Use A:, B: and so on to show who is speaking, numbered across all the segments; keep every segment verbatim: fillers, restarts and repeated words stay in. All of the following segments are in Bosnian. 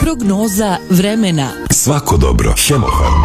A: Prognoza vremena.
B: Svako dobro. Hemofarm.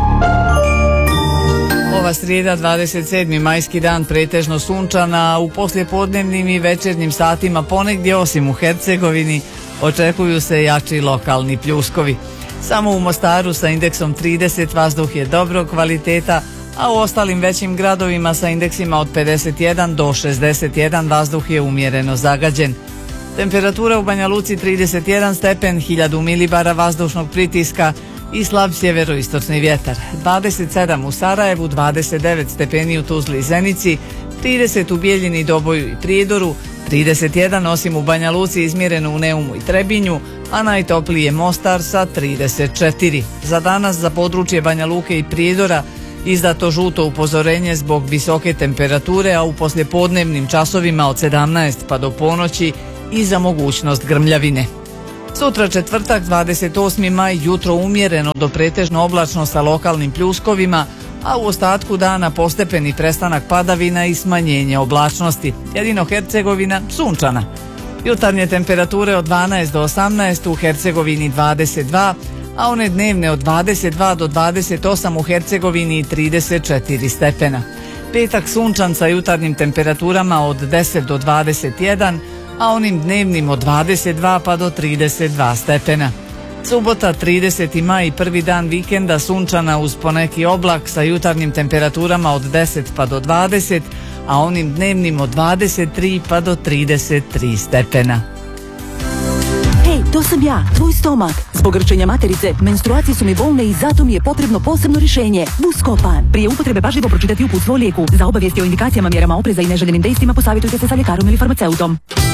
C: Ova srijeda, dvadeset sedmi majski dan, pretežno sunčana, a u poslijepodnevnim i večernjim satima ponegdje osim u Hercegovini očekuju se jači lokalni pljuskovi. Samo u Mostaru sa indeksom trideset vazduh je dobrog kvaliteta, a u ostalim većim gradovima sa indeksima od pedeset jedan do šezdeset jedan vazduh je umjereno zagađen. Temperatura u Banja Luci trideset jedan stepen, hiljadu milibara vazdušnog pritiska i slab sjeveroistočni vjetar. dvadeset sedam u Sarajevu, dvadeset devet stepeni u Tuzli i Zenici, trideset u Bijeljini, Doboju i Prijedoru, trideset jedan osim u Banja Luci izmjereno u Neumu i Trebinju, a najtopliji je Mostar sa trideset četiri. Za danas za područje Banja Luke i Prijedora izdato žuto upozorenje zbog visoke temperature, a u poslijepodnevnim časovima od sedamnaest pa do ponoći i za mogućnost grmljavine. Sutra četvrtak, dvadeset osmi maj, jutro umjereno do pretežno oblačno sa lokalnim pljuskovima, a u ostatku dana postepeni prestanak padavina i smanjenje oblačnosti. Jedino Hercegovina sunčana. Jutarnje temperature od dvanaest do osamnaest, u Hercegovini dvadeset dva, a one dnevne od dvadeset dva do dvadeset osam u Hercegovini i trideset četiri stepena. Petak sunčan sa jutarnjim temperaturama od deset do dvadeset jedan, a onim dnevnim od dvadeset dva pa do trideset dva stepena. Subota, trideseti maj, prvi dan vikenda, sunčana uz poneki oblak sa jutarnjim temperaturama od deset pa do dvadeset, a onim dnevnim od dvadeset tri pa do trideset tri stepena.
D: Hej, to sam ja, tvoj stomak. Zbog grčenja materice, menstruacije su mi bolne i zato mi je potrebno posebno rješenje. Buscopan. Prije upotrebe pažljivo pročitati uputstvo o lijeku. Za obavijesti o indikacijama, mjerama opreza i neželjenim dejstvima posavjetujte se sa ljekarom ili farmaceutom.